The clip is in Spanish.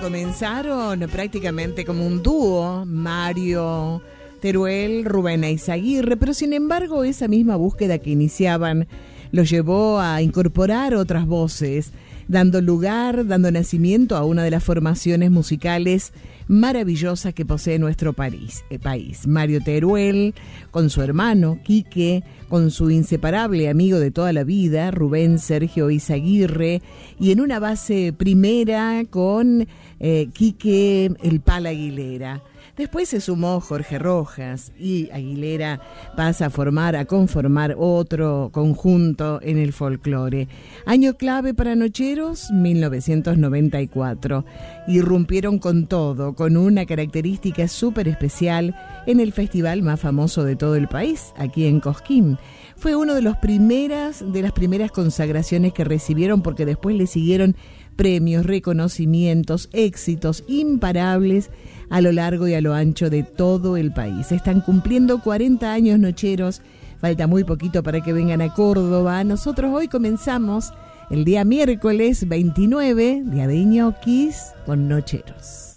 comenzaron prácticamente como un dúo, Mario Teruel, Rubén Eizaguirre, pero sin embargo esa misma búsqueda que iniciaban los llevó a incorporar otras voces, dando nacimiento a una de las formaciones musicales maravillosas que posee nuestro país. Mario Teruel, con su hermano Quique, con su inseparable amigo de toda la vida, Rubén Sergio Eizaguirre, y en una base primera con Quique El Pala Aguilera. Después se sumó Jorge Rojas y Aguilera pasa a conformar otro conjunto en el folclore. Año clave para Nocheros, 1994. Irrumpieron con todo, con una característica súper especial en el festival más famoso de todo el país, aquí en Cosquín. Fue una de las primeras consagraciones que recibieron, porque después le siguieron premios, reconocimientos, éxitos imparables a lo largo y a lo ancho de todo el país. Están cumpliendo 40 años Nocheros, falta muy poquito para que vengan a Córdoba. Nosotros hoy comenzamos el día miércoles 29, día de ñoquis, con Nocheros.